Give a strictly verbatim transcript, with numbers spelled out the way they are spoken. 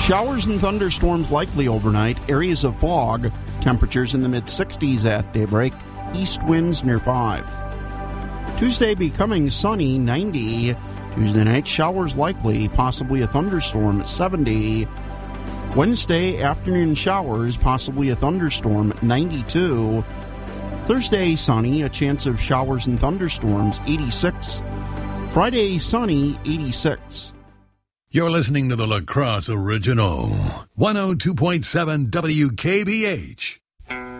Showers and thunderstorms likely overnight. Areas of fog. Temperatures in the mid-sixties at daybreak. East winds near five. Tuesday becoming sunny, ninety. Tuesday night, showers likely, possibly a thunderstorm at seventy. Wednesday, afternoon showers, possibly a thunderstorm, ninety-two. Thursday, sunny, a chance of showers and thunderstorms, eighty-six. Friday, sunny, eighty-six. You're listening to the La Crosse Original, one oh two point seven W K B H.